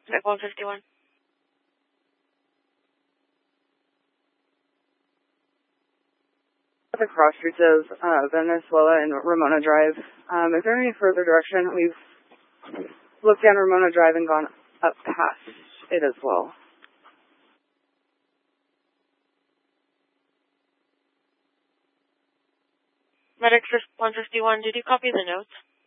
Medic 151. The cross streets of Venezuela and Ramona Drive. Is there any further direction? We've looked down Ramona Drive and gone up past it as well. Medic 151, did you copy the notes?